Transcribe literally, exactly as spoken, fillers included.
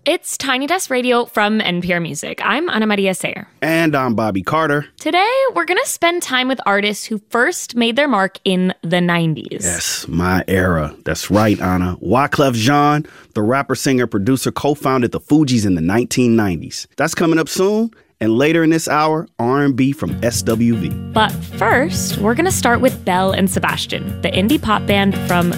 It's Tiny Desk Radio from N P R Music. I'm Ana Maria Sayer. And I'm Bobby Carter. Today, we're going to spend time with artists who first made their mark in the nineties. Yes, my era. That's right, Ana. Wyclef Jean, the rapper, singer, producer, co-founded the Fugees in the nineteen nineties. That's coming up soon. And later in this hour, R and B from S W V. But first, we're going to start with Belle and Sebastian, the indie pop band from